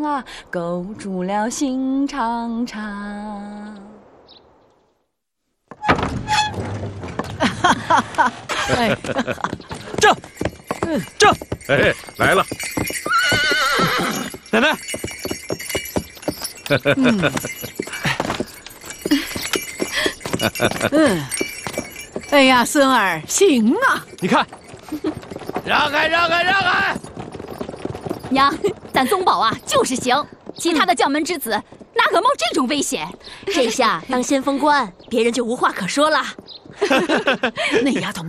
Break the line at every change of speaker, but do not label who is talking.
啊，勾住了心长长。
哎，
这，
哎，来了，
奶奶，
哎呀，孙儿，行啊！
你看，
让开，让开，让开！
娘，咱宗保啊就是行，其他的将门之子哪可冒这种危险？
这下当先锋官，别人就无话可说了。
那丫头